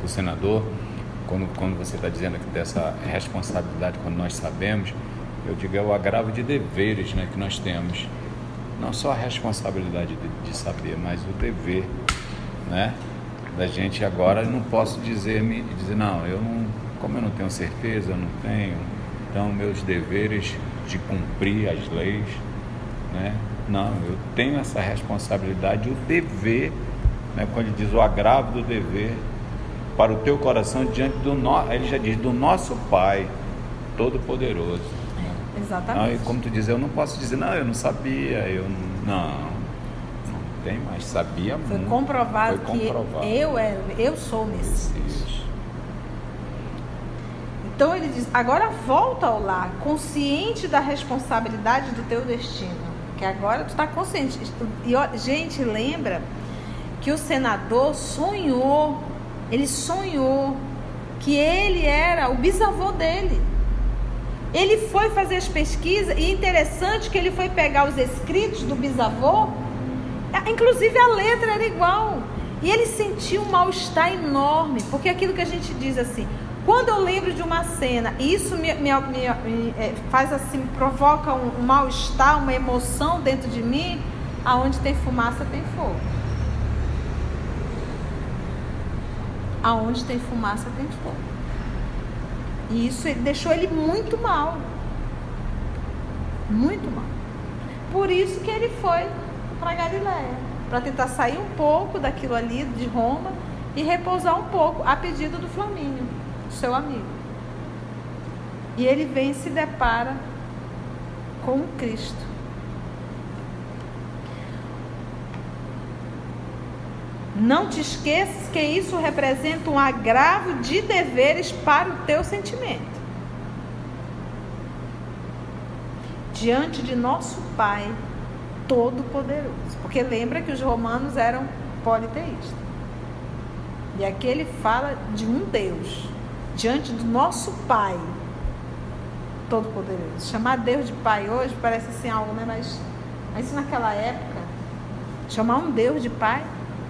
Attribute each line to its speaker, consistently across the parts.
Speaker 1: do senador, quando você está dizendo aqui dessa responsabilidade, quando nós sabemos, eu digo, é o agravo de deveres, né, que nós temos. Não só a responsabilidade de saber, mas o dever, né, da gente agora. Eu não posso dizer, não, como eu não tenho certeza, eu não tenho, então meus deveres de cumprir as leis, né, não, eu tenho essa responsabilidade, o dever, né, quando ele diz o agravo do dever, para o teu coração diante ele já diz, do nosso Pai Todo-Poderoso.
Speaker 2: Exatamente.
Speaker 1: Não, e como tu diz, eu não posso dizer, não, eu não sabia, não tem mais, sabia
Speaker 2: foi
Speaker 1: muito.
Speaker 2: Comprovado que eu sou o Messias. Então ele diz, agora volta ao lar, consciente da responsabilidade do teu destino, que agora tu está consciente. E gente, lembra que o senador sonhou que ele era o bisavô dele. Ele foi fazer as pesquisas, e interessante que ele foi pegar os escritos do bisavô, inclusive a letra era igual, e ele sentiu um mal-estar enorme, porque aquilo que a gente diz assim, quando eu lembro de uma cena, isso me faz assim, provoca um mal-estar, uma emoção dentro de mim, aonde tem fumaça tem fogo. Aonde tem fumaça tem fogo. E isso deixou ele muito mal. Muito mal. Por isso que ele foi para Galiléia, para tentar sair um pouco daquilo ali de Roma e repousar um pouco, a pedido do Flamínio, seu amigo. E ele vem e se depara com o Cristo. Não te esqueças que isso representa um agravo de deveres para o teu sentimento. Diante de nosso Pai Todo-Poderoso. Porque lembra que os romanos eram politeístas. E aqui ele fala de um Deus. Diante do nosso Pai Todo-Poderoso. Chamar Deus de Pai hoje parece assim algo, né? Mas naquela época, chamar um Deus de Pai.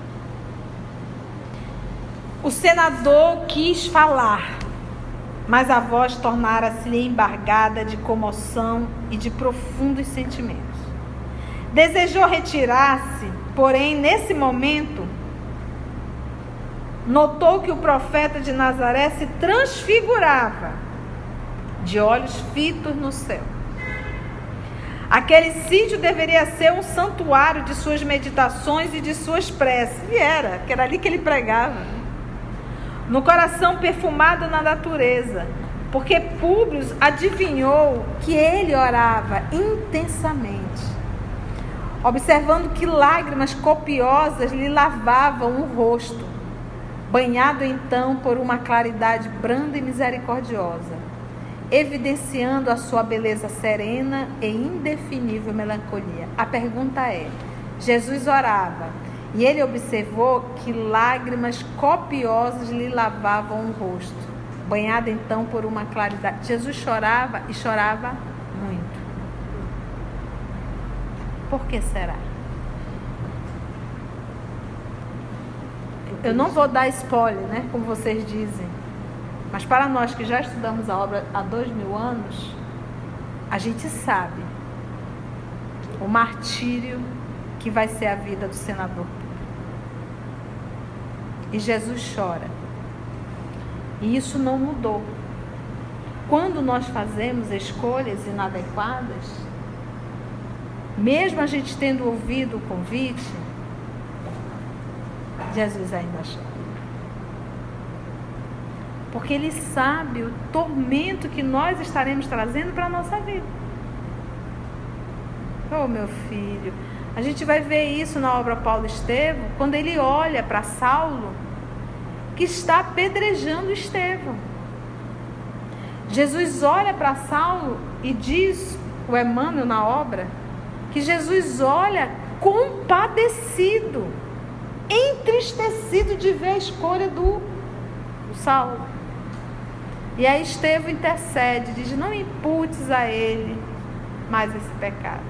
Speaker 2: O senador quis falar, mas a voz tornara-se embargada de comoção e de profundos sentimentos. Desejou retirar-se, porém, nesse momento, notou que o profeta de Nazaré se transfigurava, de olhos fitos no céu. Aquele sítio deveria ser um santuário de suas meditações e de suas preces. E que era ali que ele pregava. No coração perfumado na natureza, porque Públio adivinhou que ele orava intensamente, observando que lágrimas copiosas lhe lavavam o rosto, banhado então por uma claridade branda e misericordiosa, evidenciando a sua beleza serena e indefinível melancolia. A pergunta é, Jesus orava, e ele observou que lágrimas copiosas lhe lavavam o rosto, banhado então por uma claridade. Jesus chorava e chorava muito. Por que será? Eu não vou dar spoiler, né, como vocês dizem, mas para nós que já estudamos a obra há 2000 anos, a gente sabe o martírio que vai ser a vida do senador. E Jesus chora. E isso não mudou. Quando nós fazemos escolhas inadequadas, mesmo a gente tendo ouvido o convite, Jesus ainda chora. Porque Ele sabe o tormento que nós estaremos trazendo para a nossa vida. Oh, meu filho, a gente vai ver isso na obra Paulo Estevão, quando ele olha para Saulo, que está apedrejando Estevão. Jesus olha para Saulo e diz, o Emmanuel na obra, que Jesus olha compadecido, entristecido de ver a escolha do Saulo. E aí Estevão intercede, diz, não imputes a ele mais esse pecado.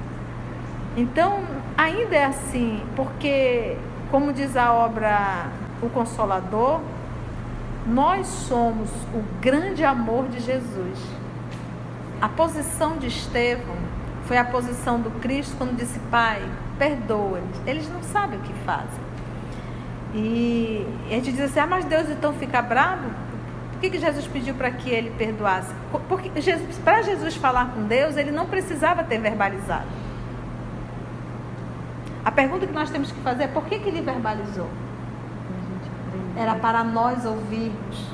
Speaker 2: Então, ainda é assim, porque, como diz a obra o Consolador, nós somos o grande amor de Jesus. A posição de Estevão foi a posição do Cristo quando disse: Pai, perdoa-lhes, eles não sabem o que fazem. E a gente diz assim: mas Deus então fica bravo? Por que Jesus pediu para que ele perdoasse? Porque para Jesus falar com Deus, ele não precisava ter verbalizado. A pergunta que nós temos que fazer é: por que ele verbalizou? Era para nós ouvirmos.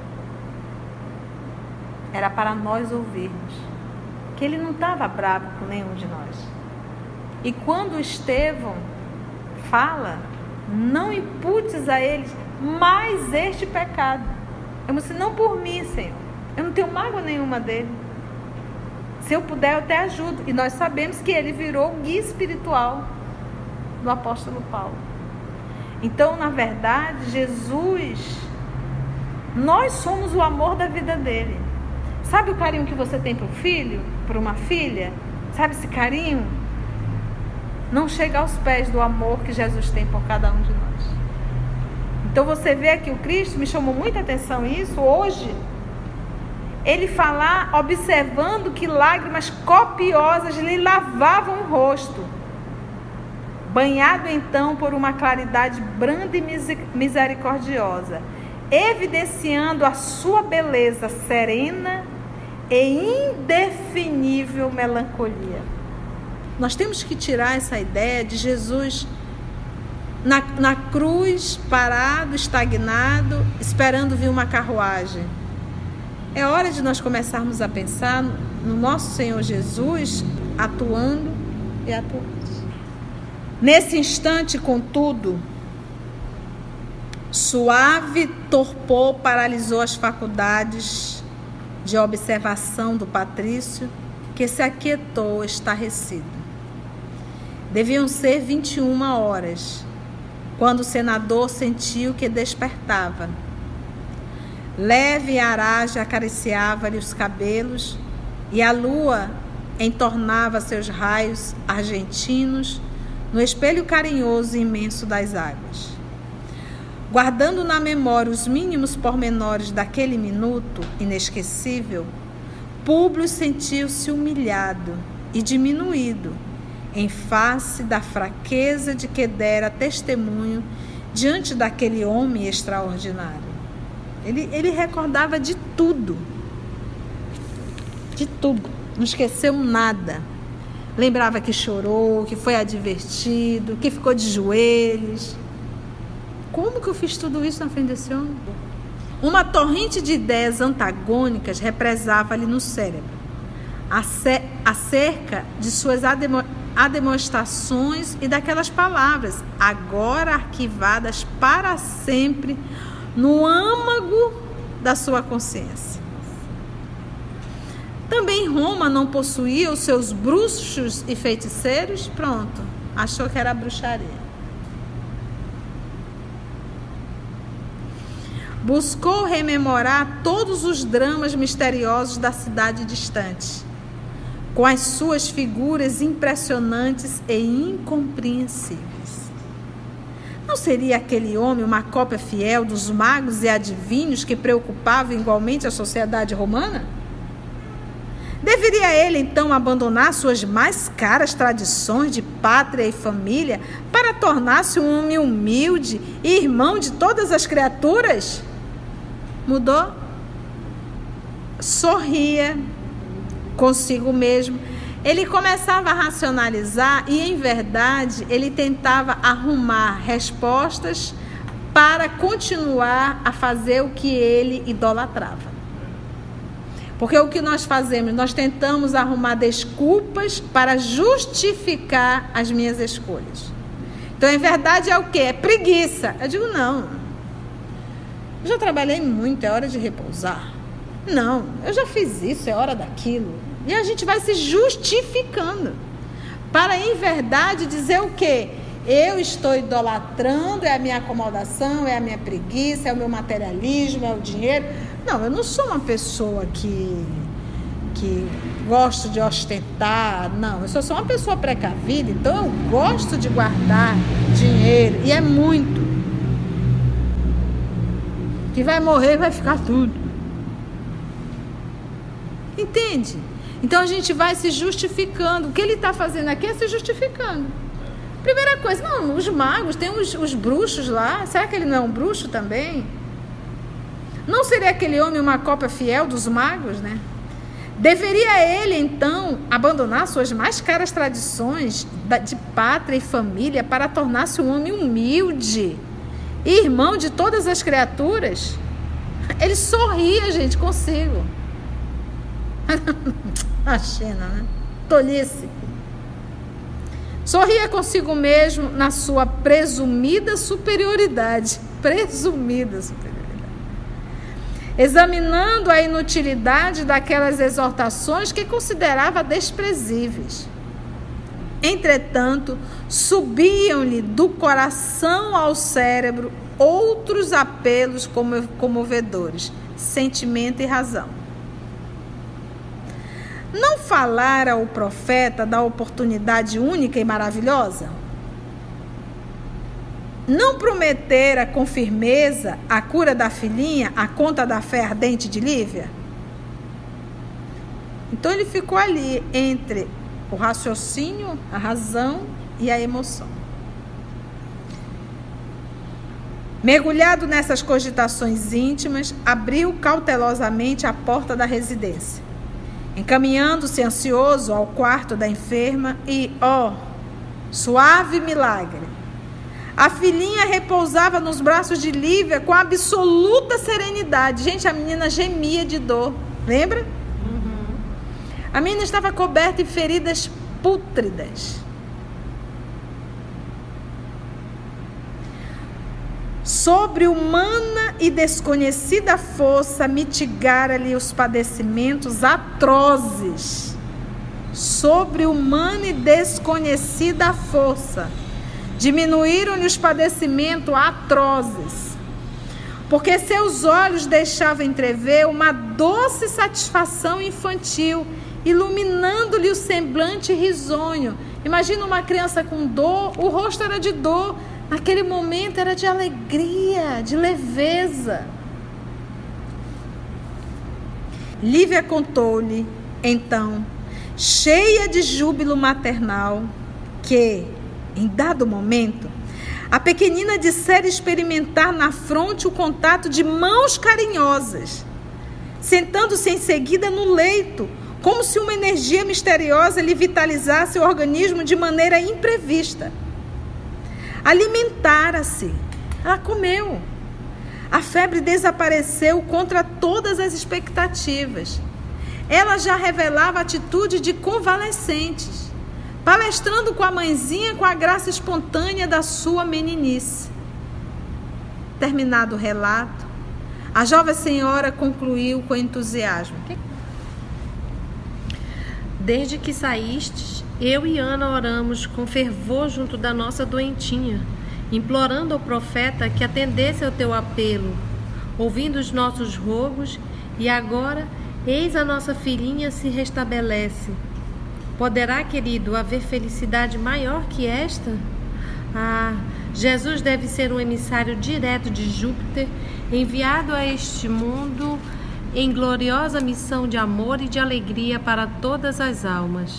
Speaker 2: Era para nós ouvirmos. Que ele não estava bravo com nenhum de nós. E quando Estevão fala: não imputes a eles mais este pecado. Eu disse: não por mim, Senhor. Eu não tenho mágoa nenhuma dele. Se eu puder, eu até ajudo. E nós sabemos que ele virou o guia espiritual do apóstolo Paulo. Então, na verdade, Jesus, nós somos o amor da vida dele. Sabe o carinho que você tem para um filho, para uma filha? Sabe esse carinho? Não chega aos pés do amor que Jesus tem por cada um de nós. Então você vê aqui o Cristo, me chamou muita atenção isso hoje, ele falar, observando que lágrimas copiosas lhe lavavam o rosto, banhado então por uma claridade branda e misericordiosa, evidenciando a sua beleza serena e indefinível melancolia. Nós temos que tirar essa ideia de Jesus na cruz, parado, estagnado, esperando vir uma carruagem. É hora de nós começarmos a pensar no nosso Senhor Jesus atuando e atuando. Nesse instante, contudo, suave torpor paralisou as faculdades de observação do patrício, que se aquietou estarrecido. Deviam ser 21 horas, quando o senador sentiu que despertava. Leve aragem acariciava-lhe os cabelos e a lua entornava seus raios argentinos no espelho carinhoso e imenso das águas. Guardando na memória os mínimos pormenores daquele minuto inesquecível, Públio sentiu-se humilhado e diminuído em face da fraqueza de que dera testemunho diante daquele homem extraordinário. Ele recordava de tudo. De tudo. Não esqueceu nada. Lembrava que chorou, que foi advertido, que ficou de joelhos. Como que eu fiz tudo isso na frente desse homem? Uma torrente de ideias antagônicas represava-lhe no cérebro, acerca de suas demonstrações e daquelas palavras, agora arquivadas para sempre no âmago da sua consciência. Também Roma não possuía os seus bruxos e feiticeiros? Pronto, achou que era bruxaria. Buscou rememorar todos os dramas misteriosos da cidade distante, com as suas figuras impressionantes e incompreensíveis. Não seria aquele homem uma cópia fiel dos magos e adivinhos que preocupavam igualmente a sociedade romana? Deveria ele, então, abandonar suas mais caras tradições de pátria e família para tornar-se um homem humilde e irmão de todas as criaturas? Mudou? Sorria consigo mesmo. Ele começava a racionalizar e, em verdade, ele tentava arrumar respostas para continuar a fazer o que ele idolatrava. Porque o que nós fazemos? Nós tentamos arrumar desculpas para justificar as minhas escolhas. Então, em verdade, é o quê? É preguiça. Eu digo, não. Eu já trabalhei muito, é hora de repousar. Não, eu já fiz isso, é hora daquilo. E a gente vai se justificando para, em verdade, dizer o quê? Eu estou idolatrando, é a minha acomodação, é a minha preguiça, é o meu materialismo, é o dinheiro. Não, eu não sou uma pessoa que gosto de ostentar, não. Eu sou uma pessoa precavida, então eu gosto de guardar dinheiro, e é muito. que vai morrer e vai ficar tudo. Entende? Então a gente vai se justificando. O que ele está fazendo aqui é se justificando. Primeira coisa, não, os magos, tem os bruxos lá. Será que ele não é um bruxo também? Não seria aquele homem uma cópia fiel dos magos, né? Deveria ele, então, abandonar suas mais caras tradições de pátria e família para tornar-se um homem humilde e irmão de todas as criaturas? Ele sorria, gente, consigo. A Xena, né? Tolice. Sorria consigo mesmo na sua presumida superioridade. Presumida superioridade. Examinando a inutilidade daquelas exortações que considerava desprezíveis. Entretanto, subiam-lhe do coração ao cérebro outros apelos comovedores, sentimento e razão. Não falara o profeta da oportunidade única e maravilhosa? Não prometera com firmeza a cura da filhinha à conta da fé ardente de Lívia? Então ele ficou ali entre o raciocínio, a razão e a emoção. Mergulhado nessas cogitações íntimas, abriu cautelosamente a porta da residência, encaminhando-se ansioso ao quarto da enferma e, suave milagre! A filhinha repousava nos braços de Lívia com absoluta serenidade. Gente, a menina gemia de dor. Lembra? Uhum. A menina estava coberta de feridas pútridas. Sobre-humana e desconhecida força mitigara-lhe os padecimentos atrozes. Sobre-humana e desconhecida força diminuíram-lhe os padecimentos atrozes, porque seus olhos deixavam entrever uma doce satisfação infantil, iluminando-lhe o semblante risonho. Imagina uma criança com dor, o rosto era de dor, naquele momento era de alegria, de leveza. Lívia contou-lhe, então, cheia de júbilo maternal, que, em dado momento, a pequenina dissera experimentar na fronte o contato de mãos carinhosas, sentando-se em seguida no leito, como se uma energia misteriosa lhe vitalizasse o organismo de maneira imprevista. Alimentara-se, ela comeu. A febre desapareceu contra todas as expectativas. Ela já revelava atitude de convalescentes, palestrando com a mãezinha com a graça espontânea da sua meninice. Terminado o relato, a jovem senhora concluiu com entusiasmo.
Speaker 3: Desde que saístes, eu e Ana oramos com fervor junto da nossa doentinha, implorando ao profeta que atendesse ao teu apelo, ouvindo os nossos rogos, e agora, eis a nossa filhinha se restabelece. Poderá, querido, haver felicidade maior que esta? Jesus deve ser um emissário direto de Júpiter, enviado a este mundo em gloriosa missão de amor e de alegria para todas as almas.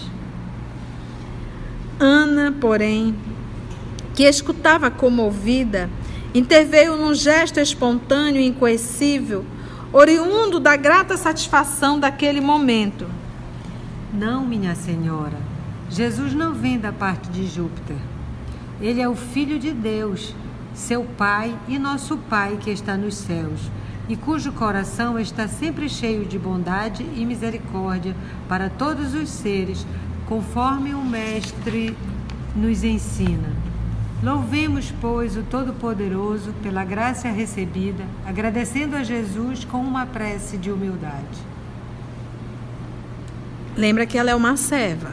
Speaker 2: Ana, porém, que escutava comovida, interveio num gesto espontâneo e incoercível, oriundo da grata satisfação daquele momento.
Speaker 4: Não, minha senhora, Jesus não vem da parte de Júpiter. Ele é o Filho de Deus, seu Pai e nosso Pai que está nos céus, e cujo coração está sempre cheio de bondade e misericórdia para todos os seres, conforme o Mestre nos ensina. Louvemos, pois, o Todo-Poderoso pela graça recebida, agradecendo a Jesus com uma prece de humildade.
Speaker 2: Lembra que ela é uma serva.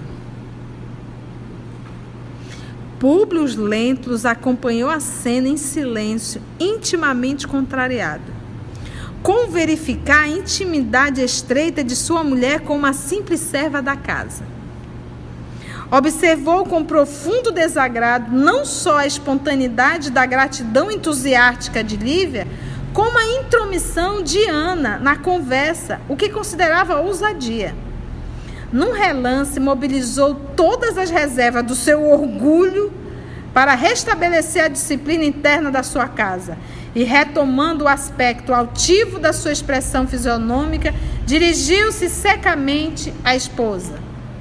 Speaker 2: Públio Lentulus acompanhou a cena em silêncio, intimamente contrariado, com verificar a intimidade estreita de sua mulher com uma simples serva da casa. Observou com profundo desagrado não só a espontaneidade da gratidão entusiástica de Lívia, como a intromissão de Ana na conversa, o que considerava ousadia. Num relance, mobilizou todas as reservas do seu orgulho para restabelecer a disciplina interna da sua casa. E, retomando o aspecto altivo da sua expressão fisionômica, dirigiu-se secamente à esposa.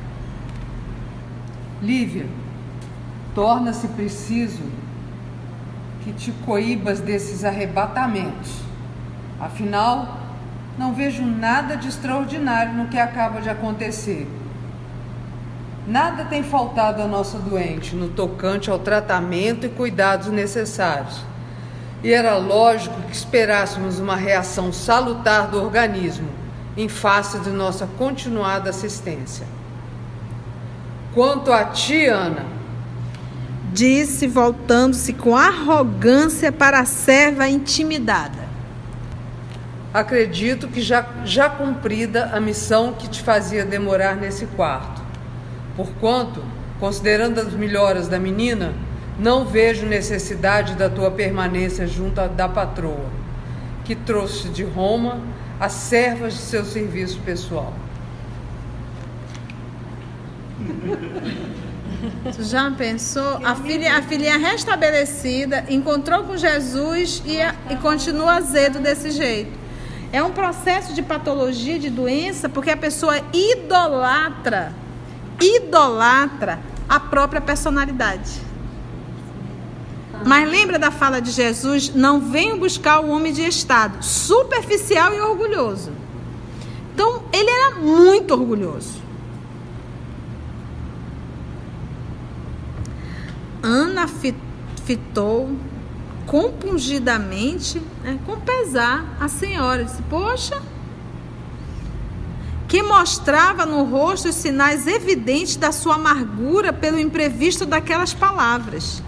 Speaker 5: Lívia, torna-se preciso que te coíbas desses arrebatamentos. Afinal, não vejo nada de extraordinário no que acaba de acontecer. Nada tem faltado à nossa doente no tocante ao tratamento e cuidados necessários. E era lógico que esperássemos uma reação salutar do organismo em face de nossa continuada assistência. Quanto a ti, Ana,
Speaker 2: disse, voltando-se com arrogância para a serva intimidada.
Speaker 5: Acredito que já cumprida a missão que te fazia demorar nesse quarto. Porquanto, considerando as melhoras da menina, não vejo necessidade da tua permanência junto da patroa, que trouxe de Roma as servas de seu serviço pessoal.
Speaker 2: Tu já pensou? A filhinha restabelecida, encontrou com Jesus e continua azedo desse jeito. É um processo de patologia, de doença, porque a pessoa idolatra a própria personalidade. Mas lembra da fala de Jesus? Não venham buscar o homem de estado, superficial e orgulhoso. Então, ele era muito orgulhoso. Ana fitou compungidamente, com pesar, a senhora. Disse, poxa, que mostrava no rosto os sinais evidentes da sua amargura pelo imprevisto daquelas palavras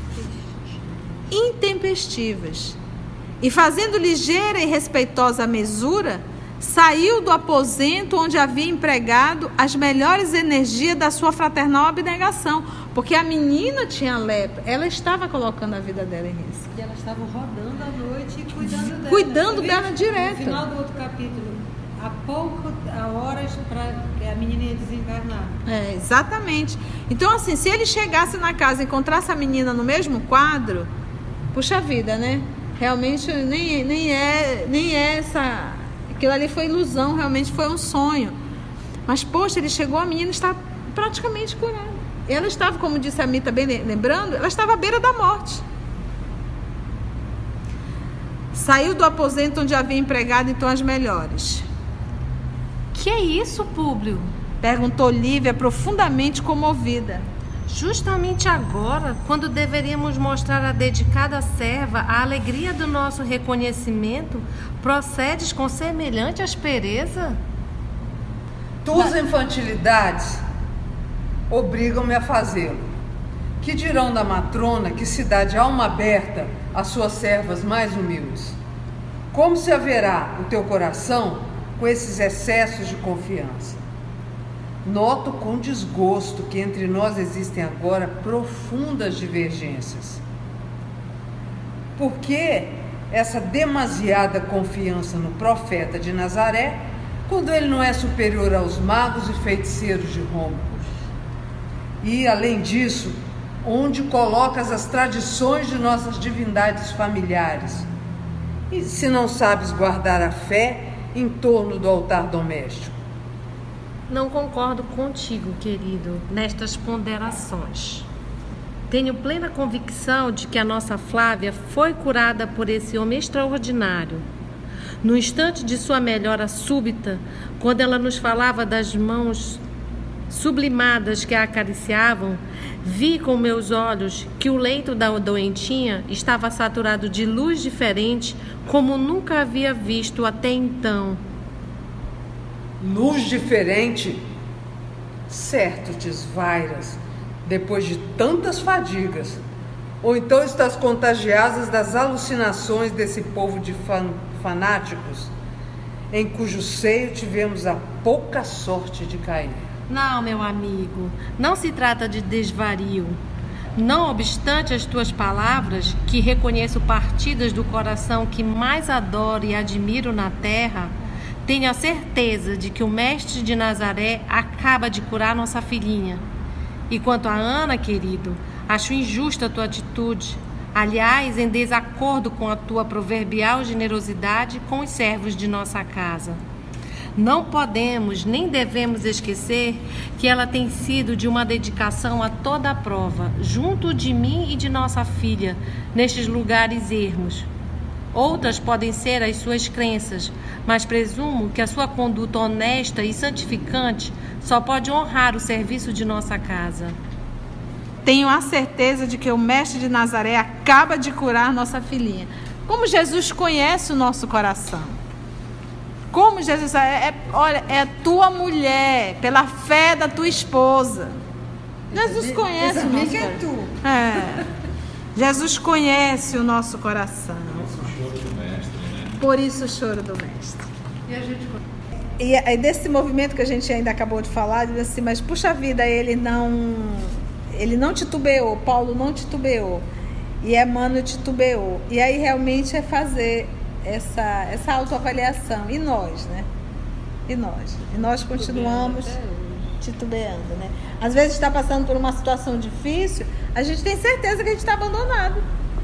Speaker 2: intempestivas. E fazendo ligeira e respeitosa mesura, saiu do aposento onde havia empregado as melhores energias da sua fraternal abnegação, porque a menina tinha lepra, ela estava colocando a vida dela em risco.
Speaker 4: E elas estavam rodando à noite e cuidando dela.
Speaker 2: Cuidando dela direto.
Speaker 4: No final do outro capítulo, há horas para que a menina ia desencarnar.
Speaker 2: Exatamente. Então, assim, se ele chegasse na casa e encontrasse a menina no mesmo quadro, puxa vida, né? Realmente nem é essa... Aquilo ali foi ilusão, realmente foi um sonho. Mas, poxa, ele chegou, a menina está praticamente curada. Ela estava, como disse a Mita, bem lembrando, ela estava à beira da morte. Saiu do aposento onde havia empregado, então, as melhores.
Speaker 3: Que é isso, Públio?
Speaker 2: Perguntou Lívia, profundamente comovida.
Speaker 3: Justamente agora, quando deveríamos mostrar à dedicada serva a alegria do nosso reconhecimento, procedes com semelhante aspereza?
Speaker 5: Tuas infantilidades obrigam-me a fazê-lo. Que dirão da matrona que se dá de alma aberta às suas servas mais humildes? Como se haverá o teu coração com esses excessos de confiança? Noto com desgosto que entre nós existem agora profundas divergências. Por que essa demasiada confiança no profeta de Nazaré, quando ele não é superior aos magos e feiticeiros de Roma? E, além disso, onde colocas as tradições de nossas divindades familiares? E se não sabes guardar a fé em torno do altar doméstico?
Speaker 3: Não concordo contigo, querido, nestas ponderações. Tenho plena convicção de que a nossa Flávia foi curada por esse homem extraordinário. No instante de sua melhora súbita, quando ela nos falava das mãos sublimadas que a acariciavam, vi com meus olhos que o leito da doentinha estava saturado de luz diferente, como nunca havia visto até então.
Speaker 5: Luz diferente? Certo, desvairas, depois de tantas fadigas. Ou então estás contagiada das alucinações desse povo de fanáticos, em cujo seio tivemos a pouca sorte de cair.
Speaker 3: Não, meu amigo, não se trata de desvario. Não obstante as tuas palavras, que reconheço partidas do coração que mais adoro e admiro na terra, tenho a certeza de que o Mestre de Nazaré acaba de curar nossa filhinha. E quanto a Ana, querido, acho injusta a tua atitude, aliás, em desacordo com a tua proverbial generosidade com os servos de nossa casa. Não podemos nem devemos esquecer que ela tem sido de uma dedicação a toda a prova, junto de mim e de nossa filha, nestes lugares ermos. Outras podem ser as suas crenças, mas presumo que a sua conduta honesta e santificante só pode honrar o serviço de nossa casa.
Speaker 2: Tenho a certeza de que o Mestre de Nazaré acaba de curar nossa filhinha. Como Jesus conhece o nosso coração. Como Jesus olha, é tua mulher, pela fé da tua esposa. Jesus conhece o nosso coração. Jesus conhece o nosso coração. Por isso o choro do mestre. E aí desse movimento que a gente ainda acabou de falar, diz assim, mas puxa vida, ele não titubeou, Paulo não titubeou, e Emmanuel titubeou. E aí realmente é fazer essa autoavaliação. E nós, né? E nós continuamos titubeando, né? Às vezes está passando por uma situação difícil, a gente tem certeza que a gente está abandonado.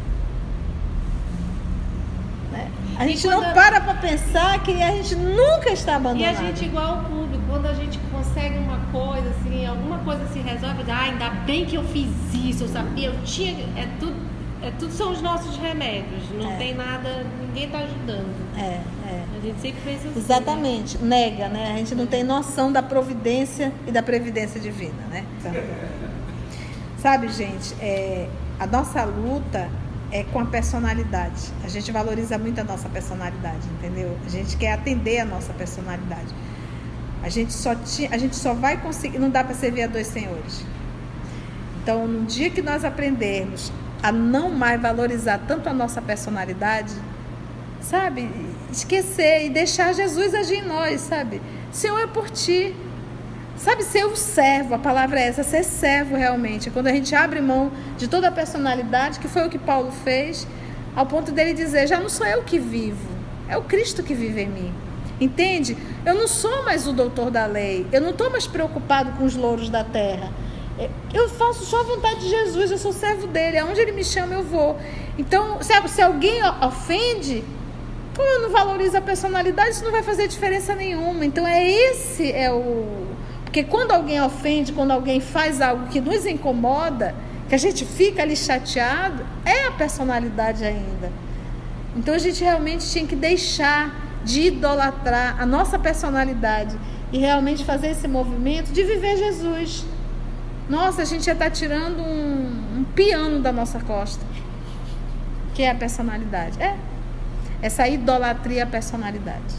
Speaker 2: A gente não para pensar que a gente nunca está abandonado.
Speaker 3: E a gente, igual o público, quando a gente consegue uma coisa, assim, alguma coisa se resolve, ainda bem que eu fiz isso, eu sabia, eu tinha. Tudo são os nossos remédios, não tem nada, ninguém está ajudando. A gente sempre pensa assim.
Speaker 2: Exatamente, né? Nega, né? A gente não tem noção da providência e da previdência divina, né? Sabe, gente, a nossa luta é com a personalidade. A gente valoriza muito a nossa personalidade, entendeu? A gente quer atender a nossa personalidade. A gente só vai conseguir, não dá para servir a dois senhores. Então, no dia que nós aprendermos a não mais valorizar tanto a nossa personalidade, sabe? Esquecer e deixar Jesus agir em nós, sabe? Senhor, é por ti. Sabe, ser o servo, a palavra é essa, ser servo realmente. Quando a gente abre mão de toda a personalidade, que foi o que Paulo fez, ao ponto dele dizer, já não sou eu que vivo, é o Cristo que vive em mim. Entende? Eu não sou mais o doutor da lei, eu não estou mais preocupado com os louros da terra. Eu faço só a vontade de Jesus, eu sou servo dele, aonde ele me chama eu vou. Então, sabe, se alguém ofende, como eu não valorizo a personalidade, isso não vai fazer diferença nenhuma. Então porque quando alguém ofende, quando alguém faz algo que nos incomoda, que a gente fica ali chateado, é a personalidade ainda. Então a gente realmente tinha que deixar de idolatrar a nossa personalidade e realmente fazer esse movimento de viver Jesus. Nossa, a gente já está tirando um piano da nossa costa, que é a personalidade. Essa idolatria à personalidade.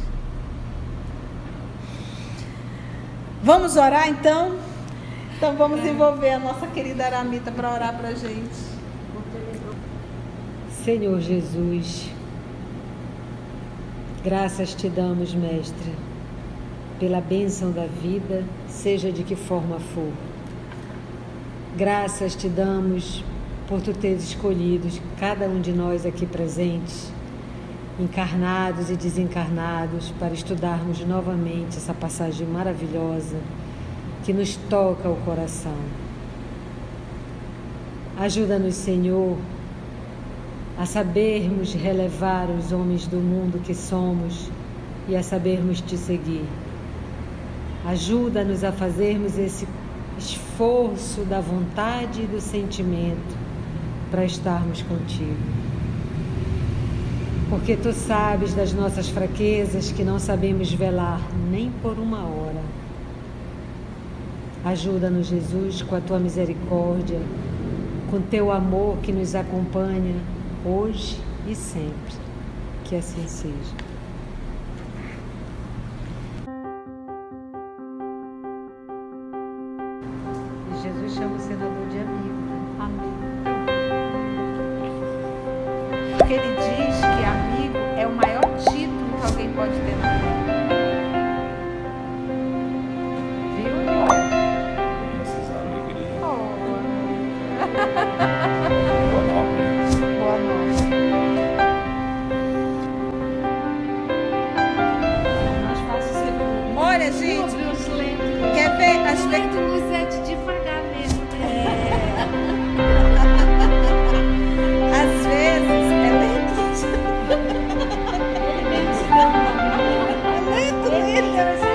Speaker 2: Vamos orar então? Então vamos envolver a nossa querida Aramita para orar para a gente.
Speaker 4: Senhor Jesus, graças te damos, Mestre, pela bênção da vida, seja de que forma for. Graças te damos por tu teres escolhido cada um de nós aqui presentes, encarnados e desencarnados, para estudarmos novamente essa passagem maravilhosa que nos toca o coração. Ajuda-nos, Senhor, a sabermos relevar os homens do mundo que somos e a sabermos te seguir. Ajuda-nos a fazermos esse esforço da vontade e do sentimento para estarmos contigo. Porque tu sabes das nossas fraquezas que não sabemos velar nem por uma hora. Ajuda-nos, Jesus, com a tua misericórdia, com teu amor que nos acompanha hoje e sempre. Que assim seja. E Jesus chama o senador de amigo.
Speaker 2: Amém. Porque ele diz que amigo é o maior título que alguém pode ter na vida. Viu?
Speaker 1: Essas alegrias.
Speaker 2: Oh. Olha, gente, quer ver as vezes...
Speaker 3: luz é de devagar mesmo.
Speaker 2: Às vezes é lento. Lento.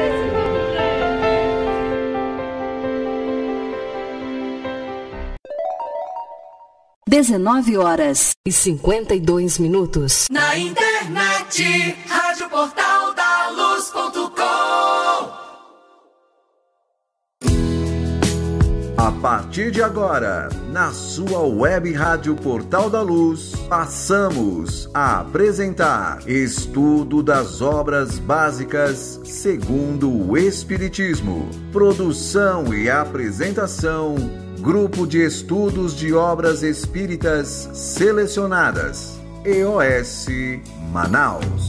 Speaker 6: 19h52.
Speaker 7: Na internet, radioportaldaluz.com.
Speaker 8: A partir de agora, na sua web rádio Portal da Luz, passamos a apresentar Estudo das Obras Básicas segundo o Espiritismo. Produção e apresentação, Grupo de Estudos de Obras Espíritas Selecionadas, EOS Manaus.